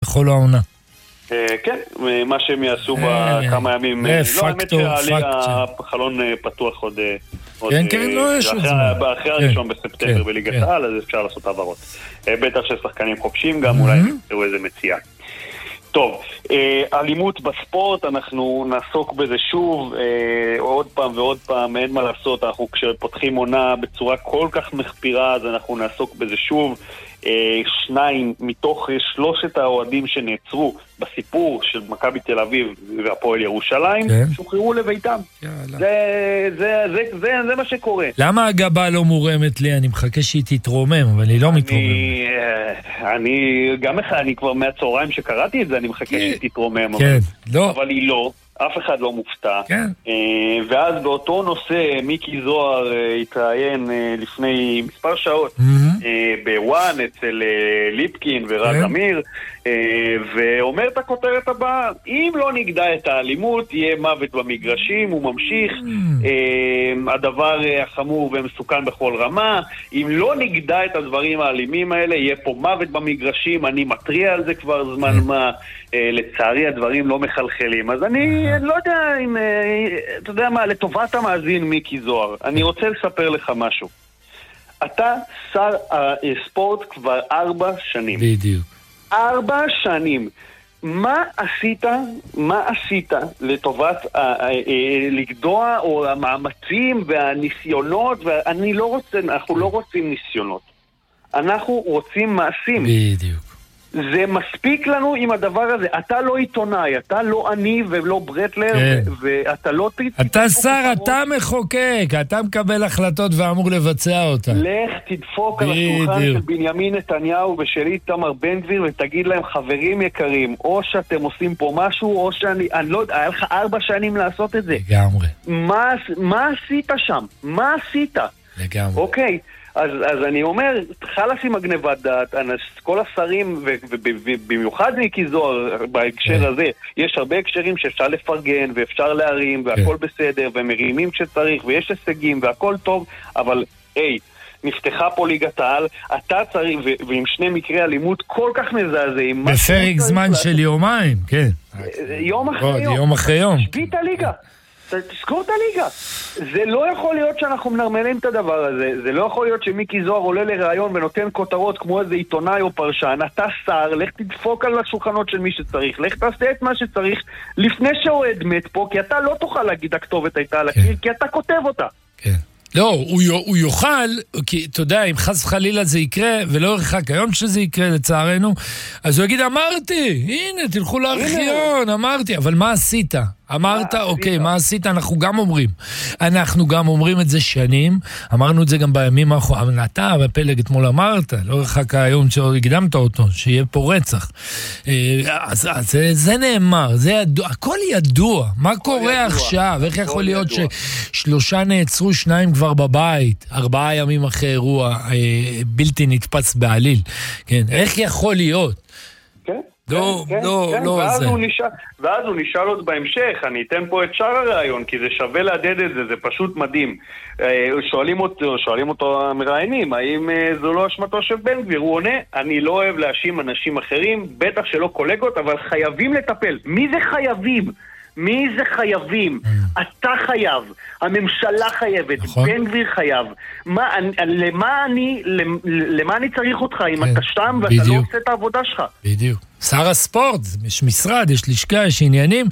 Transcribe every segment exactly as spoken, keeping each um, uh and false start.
בכל העונה. כן, מה שהם יעשו בכמה ימים. לא, האמת שהחלון פתוח עוד... כן, כן, לא יש עוד זמן. אחרי הראשון בספטמבר בליגת העל, אז אפשר לעשות העברות. בטח ששחקנים חופשים, גם אולי נמצאו איזה מציאה. טוב, אלימות בספורט, אנחנו נעסוק בזה שוב, עוד פעם ועוד פעם, אין מה לעשות, אנחנו כשפותחים עונה בצורה כל כך מחפירה, אז אנחנו נעסוק בזה שוב. שניים מתוך שלושת האוהדים שנעצרו בסיפור של מכבי תל אביב והפועל ירושלים, שוחררו לביתם. זה מה שקורה. למה הגבה לא מורמת לי? אני מחכה שהיא תתרומם, אבל היא לא מתרוממת. אני גם אני כבר מהצהריים שקראתי את זה, אני מחכה שהיא תתרומם, אבל היא לא. אף אחד לא מופתע. כן. ואז באותו נושא מיקי זוהר התראיין לפני מספר שעות בוואן אצל ליפקין ורז אמיר, ואומר את הכותרת הבאה: אם לא נגדע את האלימות יהיה מוות במגרשים. הוא ממשיך, הדבר החמור ומסוכן בכל רמה. אם לא נגדע את הדברים האלימים האלה יהיה פה מוות במגרשים. אני מטריע על זה כבר זמן מה. לצערי הדברים לא מחלחלים. אז אני לא יודע אם, אתה יודע מה, לטובת המאזין מיקי זוהר, אני רוצה לספר לך משהו. אתה שר הספורט כבר ארבע שנים. בדיוק. ארבע שנים. מה עשית, מה עשית לטובת לגדוע או המאמצים והניסיונות, ואני לא רוצה, אנחנו לא רוצים ניסיונות. אנחנו רוצים מעשים. בדיוק. זה מספיק לנו עם הדבר הזה. אתה לא עיתונאי, אתה לא אני ולא ברטלר, כן. ואתה לא... אתה שר, אתה מחוקק, אתה מקבל החלטות ואמור לבצע אותה. לך תדפוק על השולחן של בנימין נתניהו ושל איתמר בן גביר ותגיד להם: חברים יקרים, או שאתם עושים פה משהו, או שאני... אני לא יודע, היה לך ארבע שנים לעשות את זה. לגמרי. מה, מה עשית שם? מה עשית? לגמרי. אוקיי. אז, אז אני אומר, חלס עם הגנבת דעת, כל השרים, ובמיוחד מיקי זוהר בהקשר הזה, יש הרבה הקשרים שאפשר לפרגן ואפשר להרים והכל בסדר ומרימים כשצריך ויש הישגים והכל טוב, אבל היי, נפתחה פה ליגת העל, אתה צריך, ועם שני מקרי אלימות כל כך מזעזעים. בפרק זמן של יומיים, כן. יום אחרי יום. יום אחרי יום. שבית הליגה. תזכור את הליגה. זה לא יכול להיות שאנחנו מנרמלים את הדבר הזה. זה לא יכול להיות שמיקי זוהר עולה לראיון ונותן כותרות כמו איזה עיתונאי או פרשן. אתה שר, לך תדפוק על השולחנות של מי שצריך, לך תעשה את מה שצריך לפני שאוהד מת פה, כי אתה לא תוכל להגיד הכתובת הייתה על הקיר, כי אתה כותב אותה. כן. לא, הוא, הוא יוכל, כי אתה יודע, אם חס וחלילה זה יקרה, ולא ירחק היום שזה יקרה לצערנו, אז הוא יגיד: אמרתי, הנה, תלכו לארכיון, אמרתי, אבל מה עשית? אמרת, אוקיי, מה עשית? אנחנו גם אומרים. אנחנו גם אומרים את זה שנים, אמרנו את זה גם בימים האחרונים, אתה בפלג אתמול אמרת, לא ירחק היום שהקדמת אותו, שיהיה פה רצח. אז, אז זה, זה נאמר, זה ידוע, הכל ידוע. מה קורה ידוע, עכשיו? איך יכול להיות ידוע. ששלושה נעצרו, שניים כבר בבית, ארבעה ימים אחרי אירוע בלתי נתפס בעליל. כן, איך יכול להיות? כן. לא, כן, לא, כן, לא ואז זה. הוא נשאל, ואז הוא נשאל עוד בהמשך, אני אתן פה את שאר הרעיון, כי זה שווה להדד את זה, זה פשוט מדהים. שואלים אותו, שואלים אותו המראיינים, האם זו לא אשמתו של בן גביר? הוא עונה: אני לא אוהב להאשים אנשים אחרים, בטח שלא קולגות, אבל חייבים לטפל. מי זה חייבים? מי זה חייבים? אתה חייב, הממשלה חייבת, בן גביר חייב. מה, למה אני, למה אני צריך אותך אם אתה שם ואתה לא עושה את העבודה שלך? בדיוק. שר הספורט, יש משרד, יש לשכה, יש עניינים,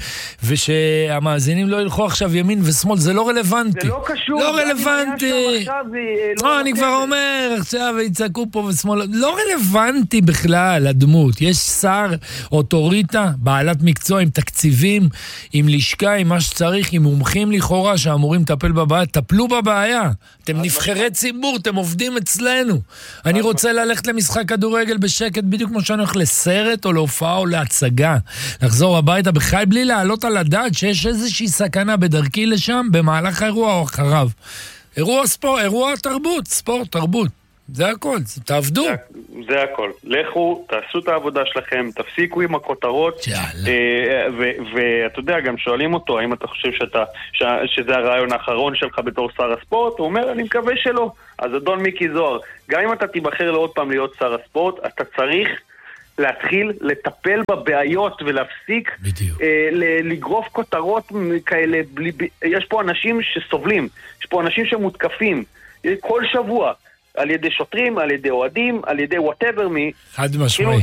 ושהמאזינים לא ילכו עכשיו ימין ושמאל, זה לא רלוונטי. זה לא קשור. לא רלוונטי. לא, אני כבר אומר, עכשיו יצעקו פה ושמאל, לא רלוונטי בכלל, הדמות. יש שר, אוטוריטה, בעלת מקצוע עם תקציבים, עם לשכה, עם מה שצריך, עם מומחים לכאורה שאמורים לטפל בבעיה, טפלו בבעיה. אתם נבחרי ציבור, אתם עובדים אצלנו. אני רוצה ללכת למשחק כדורגל בשקט, בדיוק כמו שאני הולך לסרט או להופעה או להצגה. לחזור הביתה בכלל בלי לעלות על הדעת שיש איזושהי סכנה בדרכי לשם, במהלך האירוע או אחריו. אירוע ספורט, אירוע תרבות, ספורט, תרבות. זה הכל, תעבדו. זה, זה הכל. לכו, תעשו את העבודה שלכם, תפסיקו עם הכותרות. ואתה יודע, גם שואלים אותו, האם אתה חושב שאתה, ש, שזה הרעיון האחרון שלך בתור שר הספורט? הוא אומר: אני מקווה שלא. אז אדון מיקי זוהר, גם אם אתה תיבחר לעוד פעם להיות שר הספורט, אתה צריך להתחיל לטפל בבעיות ולהפסיק אה, לגרוף כותרות כאלה. בלי, יש פה אנשים שסובלים, יש פה אנשים שמותקפים כל שבוע. על ידי שוטרים, על ידי אוהדים, על ידי whatever מי, חד משמעי.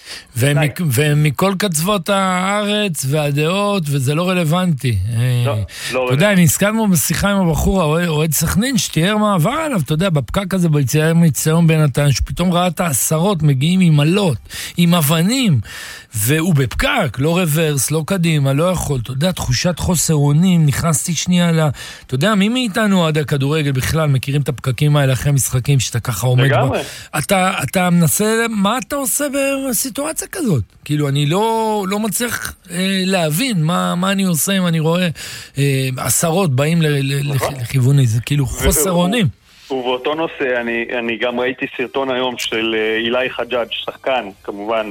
ומכל קצוות הארץ והדעות, וזה לא רלוונטי. לא, לא אתה יודע, נזכרנו בשיחה עם הבחור, אוהד סכנין, שתיאר מעבר עליו, אתה יודע, בפקק הזה, ביציאה מציון בינתיים, שפתאום ראה את העשרות, מגיעים עם עלות, עם אבנים, והוא בפקק, לא רוורס, לא קדימה, לא יכול, אתה יודע, תחושת חוסר אונים, נכנסתי שנייה לה, אתה יודע, מי מאיתנו עד הכדורגל בכלל, מכירים את הפקקים האלה אחרי משחקים, שאתה ככה עומד בו. אתה, אתה מנסה, מה אתה עושה בסיטואציה כזאת? כאילו, אני לא, לא מצליח אה, להבין מה, מה אני עושה אם אני רואה אה, עשרות באים ל, ל, נכון. לכיווני, זה כאילו חוסר אונים. ובאותו נושא, אני, אני גם ראיתי סרטון היום של אילי חג'אג', שחקן, כמובן,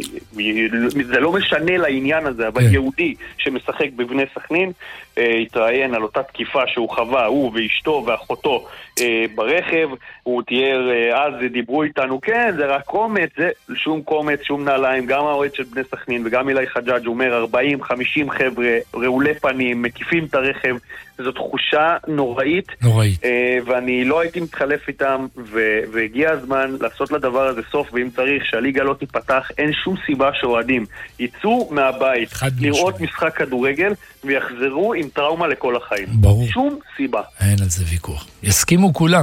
זה לא משנה לעניין הזה, אבל כן. יהודי שמשחק בבני סכנין, התראיין על אותה תקיפה שהוא חווה, הוא ואשתו ואחותו ברכב, הוא תיאר, אז דיברו איתנו, כן, זה רק קומץ, זה שום קומץ, שום נעליים, גם האוהד של בני סכנין וגם אילי חג'אג' אומר, ארבעים חמישים חבר'ה, רעולי פנים, מקיפים את הרכב, זו תחושה נוראית, נוראית. ואני לא הייתי מתחלף איתם, והגיע הזמן לעשות לדבר הזה סוף, ואם צריך שהליגה לא תיפתח, אין שום סיבה שאוהדים יצאו מהבית, לראות משחק כדורגל, ויחזרו עם טראומה לכל החיים. ברור. שום סיבה. אין על זה ויכוח. יסכימו כולם.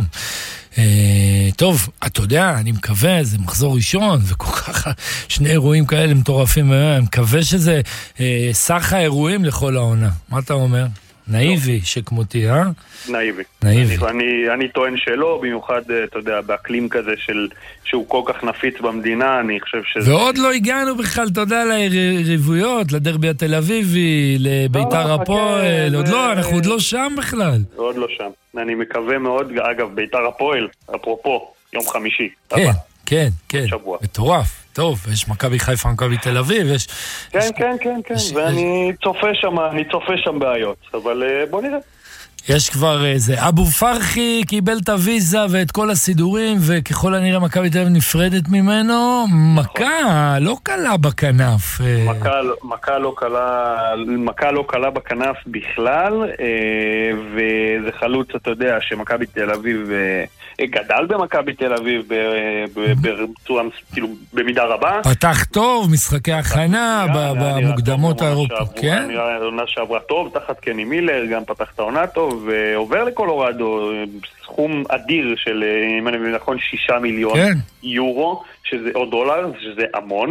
טוב, אתה יודע, אני מקווה, זה מחזור ראשון, וכל כך שני אירועים כאלה מטורפים, אני מקווה שזה סך האירועים לכל העונה. מה אתה אומר? נאיבי שכמותי, אה? נאיבי. נאיבי. אני, אני, אני טוען שלא, במיוחד, אתה יודע, באקלים כזה של, שהוא כל כך נפיץ במדינה, אני חושב שזה... ועוד לא הגענו בכלל, אתה יודע, ליריבויות, לדרבי התל אביבי, לביתר הפועל, עוד לא, אנחנו עוד לא שם בכלל. עוד לא שם. אני מקווה מאוד, אגב, ביתר הפועל, אפרופו, יום חמישי. כן, כן, כן. מטורף. טוב, יש מכבי חיפה, מכבי תל אביב, יש... כן, כן, כן, כן, ואני צופה שם, אני צופה שם בעיות, אבל בוא נראה. יש כבר איזה, אבו פרחי קיבל את הוויזה ואת כל הסידורים, וככל הנראה מכבי תל אביב נפרדת ממנו, מכה לא קלה בכנף. מכה לא קלה, מכה לא קלה בכנף בכלל, וזה חלוץ, אתה יודע, שמכבי תל אביב... גדל במכבי תל אביב בצורה, כאילו, במידה רבה. פתח טוב, משחקי הכנה, במוקדמות האירופיות, כן? נראה עונה שעברה טוב, תחת קני מילר, גם פתח את העונה טוב, ועובר לקולורדו, סכום אדיר של, אם אני מבין נכון, שישה מיליון יורו, או דולר, שזה המון.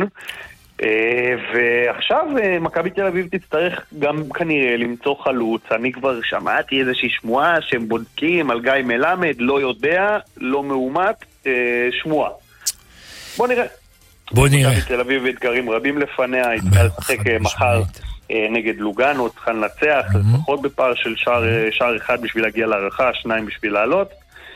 ועכשיו מכבי תל אביב תצטרך גם כנראה למצוא חלוץ. אני כבר שמעתי איזושהי שמועה שהם בודקים על גיא מלמד, לא יודע, לא מאומת, שמועה. בוא נראה. בוא נראה. מכבי תל אביב אתגרים רבים לפניה, היא צריכה לשחק מחר נגד לוגאנו, צריכה לנצח, לפחות בפער של שער אחד בשביל להגיע להערכה, שניים בשביל לעלות.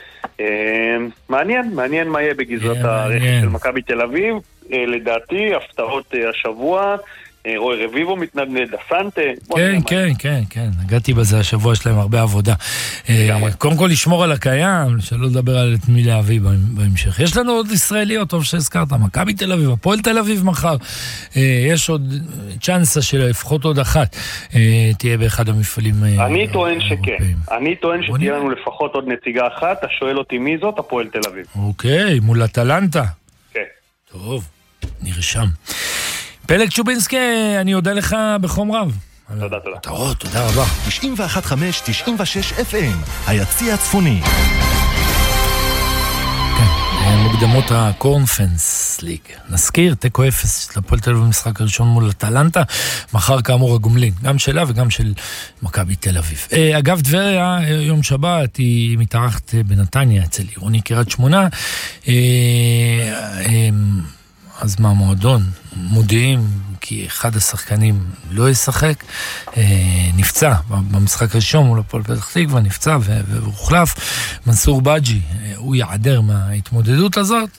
מעניין, מעניין מה יהיה בגזרת הרכש של מכבי תל אביב. לדעתי, הפתעות השבוע, רוי רביבו מתנדנד, הסנטה. כן, כן, כן, כן, הגעתי בזה השבוע, יש להם הרבה עבודה. קודם כל לשמור על הקיים, שלא לדבר על את מי להביא בהמשך. יש לנו עוד ישראליות, טוב שהזכרת, מכבי תל אביב, הפועל תל אביב מחר. יש עוד צ'אנסה שלפחות עוד אחת תהיה באחד המפעלים. אני טוען שכן. אני טוען שתהיה לנו לפחות עוד נציגה אחת. אתה שואל אותי מי זאת? הפועל תל אביב. אוקיי, מול אטלנטה. כן. טוב, נרשם. פלג צ'ובינסקי, אני יודע לך בחום רב. תודה, תודה. תודה, תודה רבה. תשעים ואחת נקודה חמש, תשעים ושש אף אם, היציע הצפוני. כן, מוקדמות הקורנפרנס ליג. נזכיר, תיקו אפס של הפועל תל אביב במשחק הראשון מול אטלנטה, מחר כאמור הגומלין, גם שלה וגם של מכבי תל אביב. אגב, טבריה, יום שבת, היא מתארחת בנתניה אצל עירוני קריית שמונה. אז מה, מועדון? מודיעים, כי אחד השחקנים לא ישחק, נפצע במשחק הראשון מול הפועל פתח תקווה, נפצע והוחלף. מנסור בג'י, הוא יעדר מההתמודדות הזאת,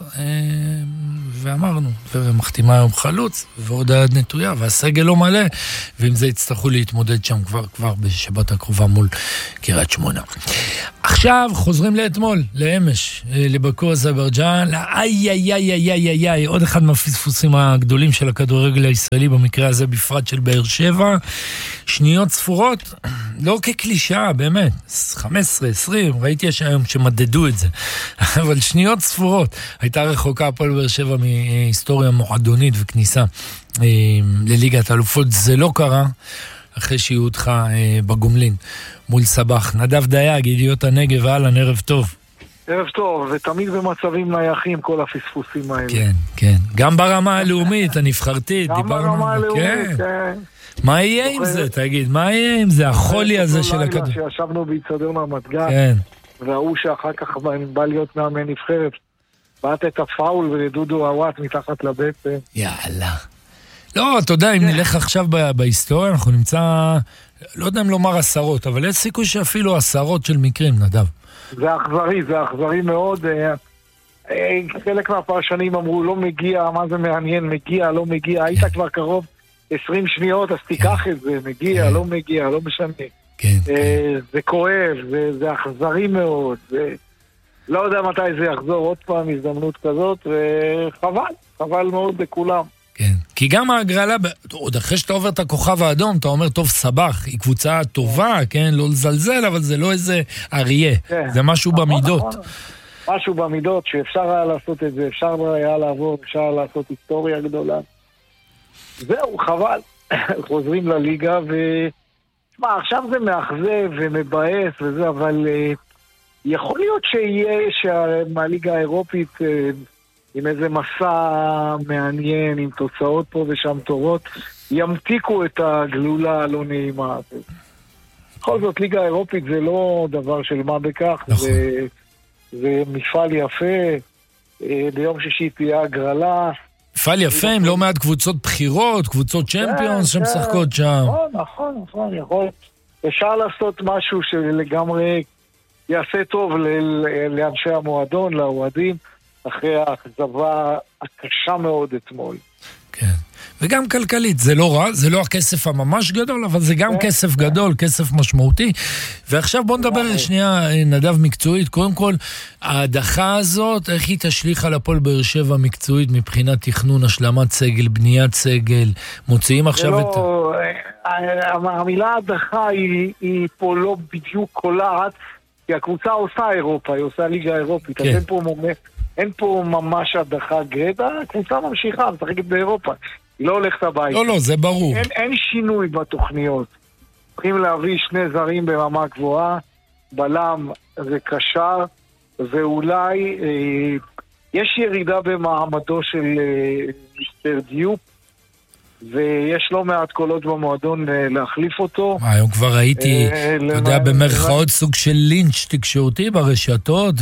ואמרנו, ומחתימה היום חלוץ, ועוד היד נטויה, והסגל לא מלא, ועם זה יצטרכו להתמודד שם כבר, כבר בשבת הקרובה מול קריית שמונה. עכשיו חוזרים לאתמול, לאמש, לבקו אזרבייג'אן, איי איי איי איי איי איי, עוד אחד מהפספוסים הגדולים של הכדורגל הישראלי, במקרה הזה בפרט של באר שבע, שניות ספורות, לא כקלישה, באמת, חמש עשרה עשרים, ראיתי יש היום שמדדו את זה, אבל שניות ספורות, הייתה רחוקה הפועל באר שבע מהיסטוריה מועדונית וכניסה לליגת האלופות, זה לא קרה, אחרי שיהיו אותך בגומלין מול סבח. נדב דייג, ידיעות הנגב, אהלן, ערב טוב. ערב טוב, ותמיד במצבים נייחים כל הפספוסים האלה. כן, כן. גם ברמה הלאומית, הנבחרתית, גם ברמה הלאומית, כן. מה יהיה עם זה, תגיד? מה יהיה עם זה, החולי הזה של הכדור? שישבנו באיצטדיון רמת גן, כן. והוא שאחר כך בא להיות מאמן נבחרת, בעט את הפאול ולדודו הוואט מתחת לבטן. יאללה. לא, אתה יודע, אם נלך עכשיו בהיסטוריה, אנחנו נמצא, לא יודע אם לומר עשרות, אבל יש סיכוי שאפילו עשרות של מקרים, נדב. זה אכזרי, זה אכזרי מאוד. חלק מהפרשנים אמרו, לא מגיע, מה זה מעניין, מגיע, לא מגיע, היית כבר קרוב עשרים שניות, אז תיקח את זה, מגיע, לא מגיע, לא משנה. זה כואב, זה אכזרי מאוד, לא יודע מתי זה יחזור עוד פעם הזדמנות כזאת, וחבל, חבל מאוד לכולם. כן, כי גם ההגרלה, עוד אחרי שאתה עובר את הכוכב האדום, אתה אומר, טוב, סבח, היא קבוצה טובה, כן, לא לזלזל, אבל זה לא איזה אריה, זה משהו במידות. משהו במידות, שאפשר היה לעשות את זה, אפשר היה לעבור, אפשר היה לעשות היסטוריה גדולה. זהו, חבל. חוזרים לליגה, ו... מה, עכשיו זה מאכזב ומבאס וזה, אבל יכול להיות שיהיה שהליגה האירופית... עם איזה מסע מעניין, עם תוצאות פה ושם טובות, ימתיקו את הגלולה הלא נעימה. בכל זאת, ליגה אירופית זה לא דבר של מה בכך, נכון. זה, זה מפעל יפה, ביום שישי תהיה הגרלה. מפעל יפה עם לא מעט קבוצות בחירות, קבוצות צ'מפיונס שמשחקות שם. נכון, נכון, נכון, יכול. אפשר לעשות משהו שלגמרי יעשה טוב לאנשי המועדון, לאוהדים, אחרי האכזבה הקשה מאוד אתמול. כן. וגם כלכלית, זה לא רע, זה לא הכסף הממש גדול, אבל זה גם כסף גדול, כסף משמעותי. ועכשיו בוא נדבר שנייה, נדב, מקצועית. קודם כל, ההדחה הזאת, איך היא תשליך על הפועל באר שבע מקצועית מבחינת תכנון, השלמת סגל, בניית סגל, מוציאים עכשיו את... המילה הדחה היא פה לא בדיוק קולעת, כי הקבוצה עושה אירופה, היא עושה ליגה אירופית. אז אין פה מומח. אין פה ממש הדחה גרדה, הקבוצה ממשיכה, משחקת באירופה. היא לא הולכת הביתה. לא, לא, זה ברור. אין, אין שינוי בתוכניות. צריכים להביא שני זרים ברמה גבוהה, בלם זה קשר, ואולי אה, יש ירידה במעמדו של אה, מיסטר דיופ, ויש לא מעט קולות במועדון להחליף אותו. היום כבר ראיתי, אתה יודע, במרכאות סוג של לינץ' תקשורתי ברשתות,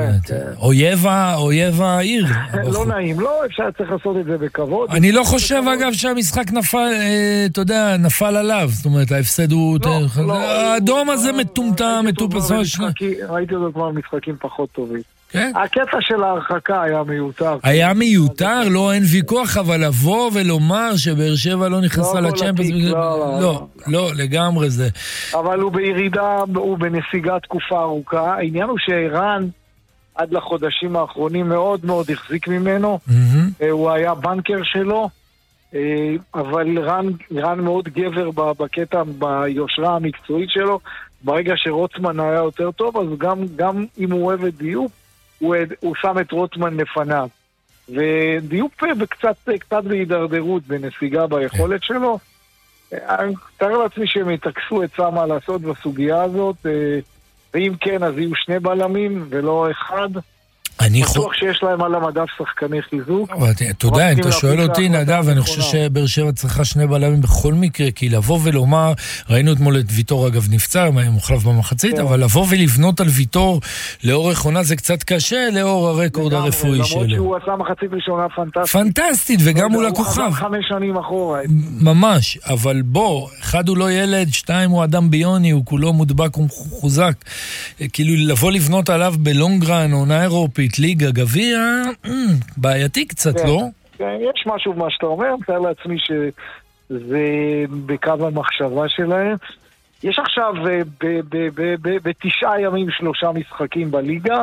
ואויב העיר. לא נעים, לא, אפשר צריך לעשות את זה בכבוד. אני לא חושב, אגב, שהמשחק נפל, אתה יודע, נפל עליו, זאת אומרת, ההפסד הוא... האדום הזה מטומטם, מטופס. ראיתי אותו כבר משחקים פחות טובים. הקטע של ההרחקה היה מיותר. היה מיותר, לא, אין ויכוח, אבל לבוא ולומר שבאר שבע לא נכנסה לצ'מפיונס, לא, לא, לגמרי זה. אבל הוא בירידה, הוא בנסיגה תקופה ארוכה. העניין הוא שערן עד לחודשים האחרונים מאוד מאוד החזיק ממנו, הוא היה בנקר שלו, אבל רן מאוד גבר בקטע, ביושרה המקצועית שלו. ברגע שרוטמן היה יותר טוב, אז גם אם הוא אוהב את דיוק, הוא, הוא שם את רוטמן לפניו. ודיוק קצת, קצת בהידרדרות, בנסיגה ביכולת שלו. אני מתאר לעצמי שהם יתעקשו את שמה לעשות בסוגיה הזאת, ואם כן, אז יהיו שני בלמים ולא אחד. בטוח שיש להם על המדף שחקני חיזוק. אתה יודע, אם אתה שואל אותי, נדב, אני חושב שבאר שבע צריכה שני בלמים בכל מקרה, כי לבוא ולומר, ראינו אתמול את ויטור אגב נפצע, מוחלף במחצית, אבל לבוא ולבנות על ויטור לאורך עונה זה קצת קשה, לאור הרקורד הרפואי שלו. למרות שהוא עשה מחצית ראשונה פנטסטית. פנטסטית, וגם מול הכוכב. הוא חזר חמש שנים אחורה. ממש, אבל בוא, אחד הוא לא ילד, שתיים הוא אדם ביוני, הוא כולו מודבק ומחוזק. כאילו לבוא לבנות עליו בלונגרן, עונה אירופית, ליגה, גביע, בעייתי קצת, לא? כן, יש משהו במה שאתה אומר, אני מתאר לעצמי שזה בקו המחשבה שלהם. יש עכשיו בתשעה ימים שלושה משחקים בליגה,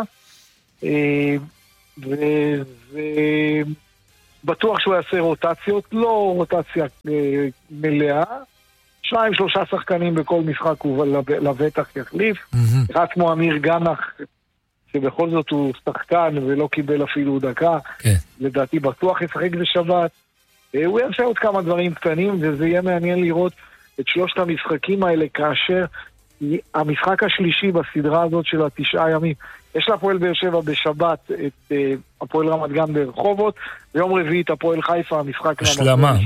ובטוח שהוא יעשה רוטציות, לא רוטציה מלאה, שניים שלושה שחקנים בכל משחק הוא לבטח יחליף, אחד כמו אמיר גנח, שבכל זאת הוא שחקן ולא קיבל אפילו דקה, לדעתי בטוח ישחק בשבת, הוא יעשה עוד כמה דברים קטנים, וזה יהיה מעניין לראות את שלושת המשחקים האלה, כאשר המשחק השלישי בסדרה הזאת של התשעה ימים, יש להפועל באר שבע בשבת את הפועל רמת גן ברחובות, ביום רביעי את הפועל חיפה, המשחק השלמה,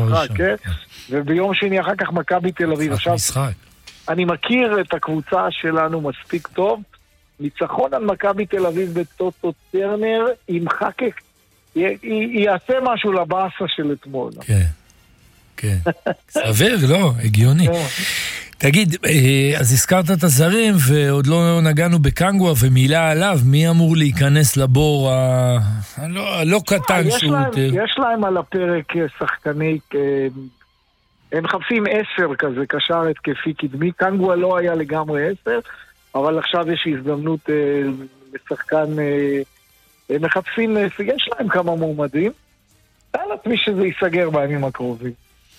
וביום שני אחר כך מכבי תל אביב. עכשיו, אני מכיר את הקבוצה שלנו מספיק טוב, ניצחון על מכבי תל אביב בטוטו טרנר עם חקק, יעשה משהו לבאסה של אתמול. כן, כן. סביר, לא, הגיוני. תגיד, אז הזכרת את הזרים ועוד לא נגענו בקנגווה, ומילה עליו, מי אמור להיכנס לבור הלא קטן שהוא יותר? יש להם על הפרק שחקני, הם מחפשים עשר כזה, קשר התקפי קדמי, קנגווה לא היה לגמרי עשר, אבל עכשיו יש הזדמנות לשחקן, הם מחפשים, יש להם כמה מועמדים, תאר לעצמי שזה ייסגר בימים הקרובים.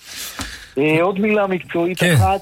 עוד מילה מקצועית אחת,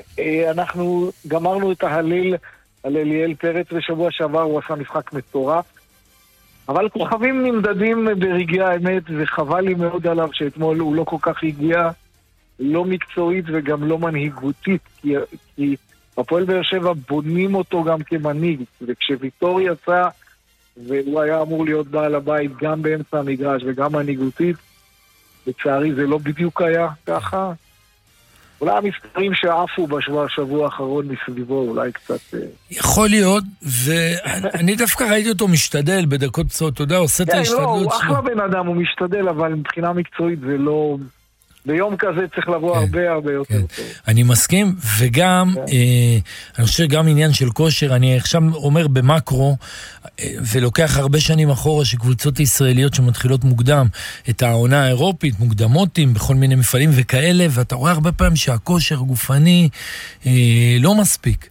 אנחנו גמרנו את ההליל על אליאל פרץ בשבוע שעבר, הוא עשה משחק מטורף, אבל כוכבים נמדדים ברגעי האמת, וחבל לי מאוד עליו שאתמול הוא לא כל כך הגיע, לא מקצועית וגם לא מנהיגותית, כי, כי הפועל באר שבע בונים אותו גם כמנהיג, וכשוויטור יצא והוא היה אמור להיות בעל הבית גם באמצע המגרש וגם מנהיגותית, לצערי זה לא בדיוק היה ככה. אולי המספרים שעפו בשבוע השבוע האחרון מסביבו, אולי קצת... יכול להיות, ואני דווקא ראיתי אותו משתדל בדקות פצועות, אתה יודע, עושה את ההשתדלות שלו. הוא אחלה בן אדם, הוא משתדל, אבל מבחינה מקצועית זה לא... ביום כזה צריך לבוא הרבה הרבה יותר טוב. אני מסכים, וגם, אני חושב גם עניין של כושר, אני עכשיו אומר במקרו, ולוקח הרבה שנים אחורה שקבוצות ישראליות שמתחילות מוקדם, את העונה האירופית, מוקדמותים, בכל מיני מפעלים וכאלה, ואתה רואה הרבה פעמים שהכושר הגופני לא מספיק.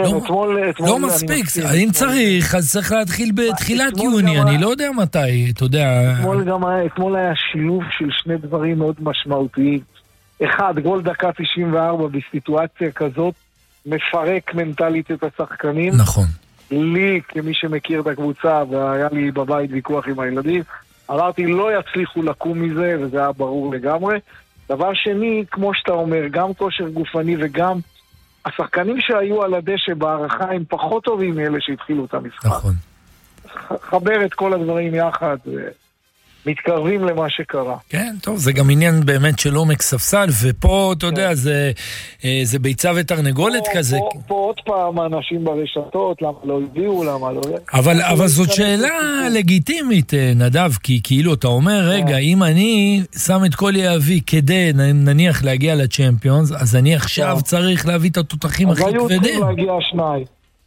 לא מספיק, אם צריך, אז צריך להתחיל בתחילת יוני, אני לא יודע מתי, אתה יודע. אתמול היה שילוב של שני דברים מאוד משמעותיים. אחד, גול דקה תשעים וארבע בסיטואציה כזאת, מפרק מנטלית את השחקנים. נכון. לי, כמי שמכיר את הקבוצה, והיה לי בבית ויכוח עם הילדים, אמרתי, לא יצליחו לקום מזה, וזה היה ברור לגמרי. דבר שני, כמו שאתה אומר, גם כושר גופני וגם השחקנים שהיו על הדשא בהערכה הם פחות טובים מאלה שהתחילו את המשחק. נכון. חבר את כל הדברים יחד ומתקרבים למה שקרה. כן, טוב, זה גם עניין באמת של עומק ספסל, ופה, אתה יודע, זה, זה ביצה ותרנגולת כזה. פה, פה עוד פעם אנשים ברשתות, למה לא הביאו, למה לא... אבל, אבל זאת שאלה לגיטימית, נדב, כי כאילו אתה אומר, רגע, אם אני שם את כל יאבי כדי, נניח, להגיע לצ'מפיונס, אז אני עכשיו צריך להביא את התותחים הכי כבדים. אז היו צריכים להגיע שניים.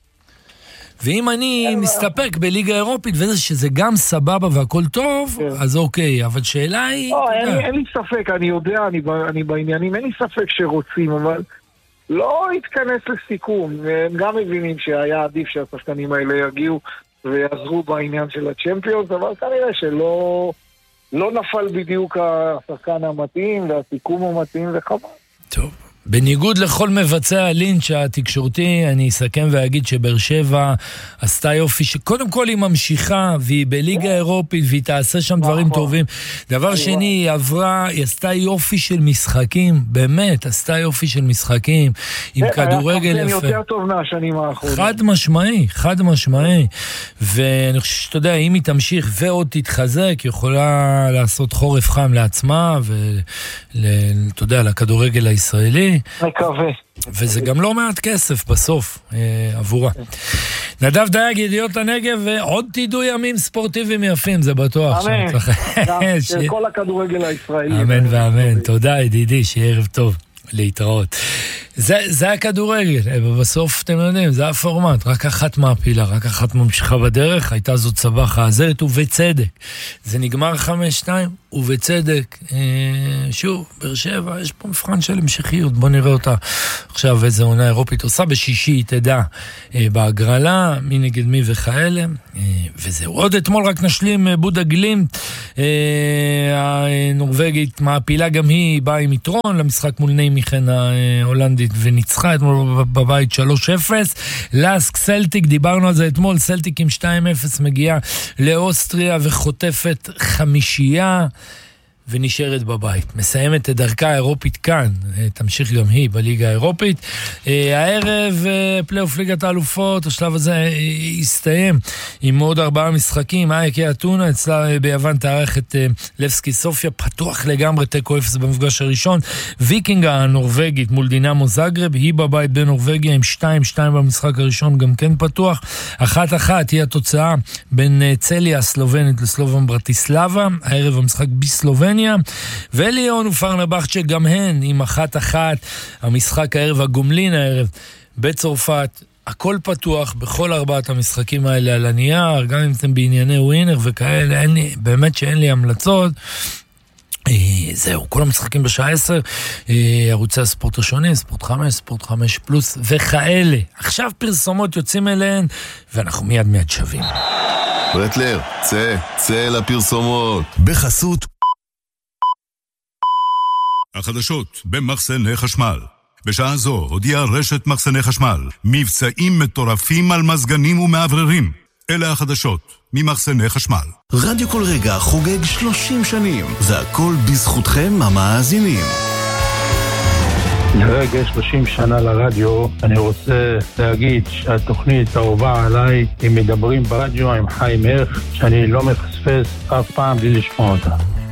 ואם אני מסתפק בליגה אירופית, וזה שזה גם סבבה והכל טוב, אז אוקיי, אבל שאלה היא... אין לי ספק, אני יודע, אני בעניינים, אין לי ספק שרוצים, אבל לא יתכנס לסיכום. הם גם מבינים שהיה עדיף שהשחקנים האלה יגיעו ויעזרו בעניין של הצ'מפיונס, אבל כנראה שלא נפל בדיוק השחקן המתאים והסיכום המתאים וחבל. טוב. בניגוד לכל מבצע הלינץ' התקשורתי, אני אסכם ואגיד שבאר שבע עשתה יופי, שקודם כל היא ממשיכה, והיא בליגה אירופית, והיא תעשה שם דברים טובים. דבר שני, היא עברה, היא עשתה יופי של משחקים, באמת, עשתה יופי של משחקים, עם כדורגל יפה. היה יותר טוב מהשנים האחרונות. חד משמעי, חד משמעי. ואני חושב שאתה יודע, אם היא תמשיך ועוד תתחזק, היא יכולה לעשות חורף חם לעצמה, ואתה יודע, לכדורגל הישראלי. מקווה. וזה גם לא מעט כסף בסוף אה, עבורה. נדב דייג, ידיעות הנגב, ועוד תדעו ימים ספורטיביים יפים, זה בטוח. אמן. גם ש... כל הכדורגל הישראלי. אמן ואמן. תודה ידידי, שיהיה ערב טוב. להתראות. זה, זה הכדורגל, ובסוף אתם יודעים, זה הפורמט, רק אחת מעפילה, רק אחת ממשיכה בדרך, הייתה זאת סבח העזרת, ובצדק. זה נגמר חמש שתיים, ובצדק. אה, שוב, באר שבע, יש פה מבחן של המשכיות, בוא נראה אותה עכשיו איזה עונה אירופית עושה, בשישי היא תדע אה, בהגרלה, מי נגד מי וכאלה, אה, וזהו. עוד אתמול רק נשלים בודה גלימט, אה, הנורווגית מעפילה גם היא, באה עם יתרון למשחק מול נעמי חן ההולנדית, וניצחה אתמול בבית שלוש אפס. לסק סלטיק, דיברנו על זה אתמול, סלטיק עם שתיים אפס מגיעה לאוסטריה וחוטפת חמישייה ונשארת בבית. מסיימת את דרכה האירופית כאן, תמשיך גם היא בליגה האירופית. הערב פלייאוף ליגת האלופות, השלב הזה יסתיים עם עוד ארבעה משחקים. אייקה אתונה אצלה ביוון תארח את לבסקי סופיה, פתוח לגמרי, תיקו אפס במפגש הראשון. ויקינגה הנורווגית מול דינמו זאגרב, היא בבית בנורווגיה עם שתיים שתיים במשחק הראשון, גם כן פתוח. אחת אחת היא התוצאה בין צליה הסלובנית לסלובן ברטיסלבה, הערב המשחק בסלובניה. וליון ופרנבחצ'ה גם הן עם אחת אחת, המשחק הערב הגומלין הערב בצרפת. הכל פתוח בכל ארבעת המשחקים האלה על הנייר, גם אם אתם בענייני ווינר וכאלה, אין לי, באמת שאין לי המלצות. זהו, כל המשחקים בשעה עשר, ערוצי הספורט השונים, ספורט חמש, ספורט חמש פלוס וכאלה. עכשיו פרסומות יוצאים אליהן, ואנחנו מיד מיד שווים. רטלר, צא, צא לפרסומות. בחסות החדשות במחסני חשמל. בשעה זו הודיעה רשת מחסני חשמל מבצעים מטורפים על מזגנים ומעבררים. אלה החדשות ממחסני חשמל. רדיו כל רגע חוגג שלושים שנים, והכל בזכותכם המאזינים. לרגע שלושים שנה לרדיו, אני רוצה להגיד שהתוכנית האהובה עליי, הם מדברים ברדיו עם חיים ערך, שאני לא מפספס אף פעם בלי לשמוע אותה.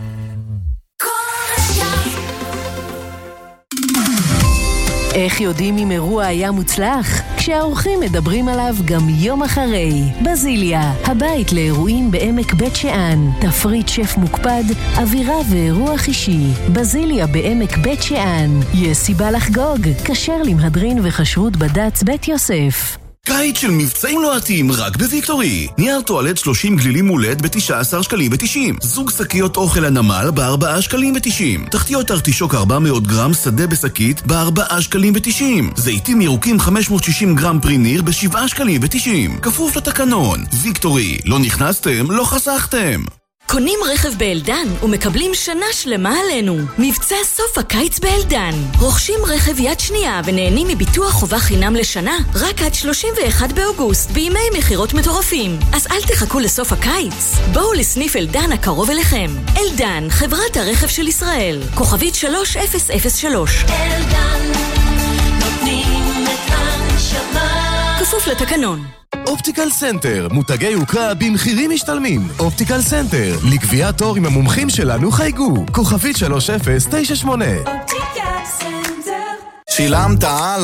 איך יודעים אם אירוע היה מוצלח? כשהאורחים מדברים עליו גם יום אחרי. בזיליה, הבית לאירועים בעמק בית שאן. תפריט שף מוקפד, אווירה ואירוח אישי. בזיליה בעמק בית שאן. יש סיבה לחגוג. כשר למהדרין וחשרות בד"ץ בית יוסף. קיץ של מבצעים לוהטים רק בוויקטורי. נייר טואלט שלושים גלילים מולט ב-תשעה עשר שקלים ו-תשעים. זוג שקיות אוכל הנמל ב-ארבעה שקלים ו-תשעים. תחתיות ארטישוק ארבע מאות גרם שדה בשקית ב-ארבעה שקלים ו-תשעים. זיתים ירוקים חמש מאות ושישים גרם פריניר ב-שבעה שקלים ו-תשעים. כפוף לתקנון. ויקטורי, לא נכנסתם, לא חסכתם. קונים רכב באלדן ומקבלים שנה שלמה עלינו. מבצע סוף הקיץ באלדן. רוכשים רכב יד שנייה ונהנים מביטוח חובה חינם לשנה רק עד שלושים ואחד באוגוסט בימי מחירות מטורפים. אז אל תחכו לסוף הקיץ. בואו לסניף אלדן הקרוב אליכם. אלדן, חברת הרכב של ישראל. כוכבית שלוש אפס אפס שלוש. אלדן, נותנים את הנשמה. כפוף לתקנון. אופטיקל סנטר, מותגי יוקרה במחירים משתלמים. אופטיקל סנטר, לקביעת תור עם המומחים שלנו חייגו. כוכבית שלוש אפס תשע שמונה. שילמת על